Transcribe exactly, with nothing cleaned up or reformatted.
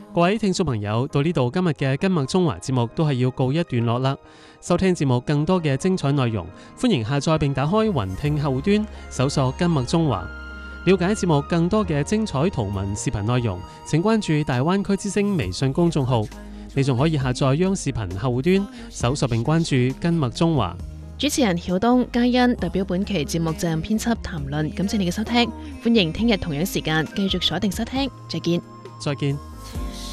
各位聽眾朋友，到呢度今日嘅今麥中華節目都係要告一段落啦。收聽節目更多嘅精彩內容，歡迎下載並打開雲聽後端，搜索今麥中華。了解節目更多嘅精彩圖文視頻內容，請關注大灣區之聲微信公眾號。你仲可以下載央視頻後端，搜索並關注今麥中華。 主持人曉東、嘉欣代表本期節目責任編輯談論，感謝你嘅收聽，歡迎聽日同樣時間繼續鎖定收聽，再見。 再見。